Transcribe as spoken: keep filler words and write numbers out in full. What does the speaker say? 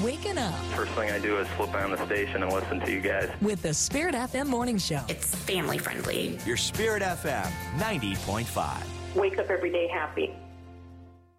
waking up. First thing I do is flip on the station and listen to you guys. With the Spirit F M Morning Show. It's family friendly. Your Spirit F M ninety point five. Wake up every day happy.